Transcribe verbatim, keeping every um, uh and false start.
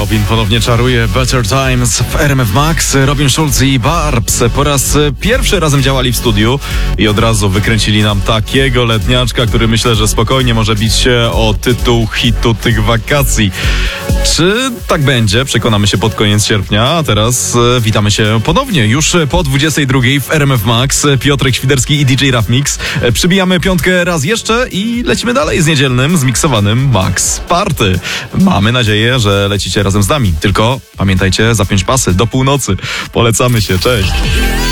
Robin ponownie czaruje. Better Times w R M F Max. Robin Schulz i Barbs po raz pierwszy razem działali w studiu i od razu wykręcili nam takiego letniaczka, który myślę, że spokojnie może bić się o tytuł hitu tych wakacji. Czy tak będzie? Przekonamy się pod koniec sierpnia, a teraz e, witamy się ponownie już po dwudziestej drugiej w R M F Max. Piotrek Świderski i D J Raf Mix. E, przybijamy piątkę raz jeszcze i lecimy dalej z niedzielnym, zmiksowanym Max Party. Mamy nadzieję, że lecicie razem z nami. Tylko pamiętajcie, zapiąć pasy do północy. Polecamy się, cześć!